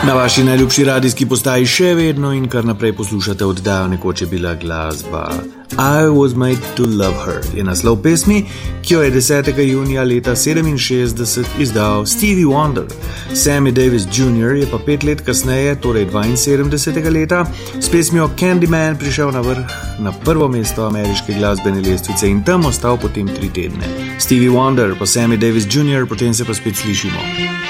Na vaši najljubši radijski postaji še vedno in kar naprej poslušate oddajo Nekoč je bila glasba. I was made to love her je naslov pesmi, ki jo je 10. junija leta 67 izdal Stevie Wonder. Sammy Davis Jr. je pa 5 let kasneje, torej 72. leta, s pesmijo Candyman prišel na vrh na prvo mesto ameriške glasbene lestvice in tam ostal potem 3 tedne. Stevie Wonder pa Sammy Davis Jr., potem se pa spet slišimo.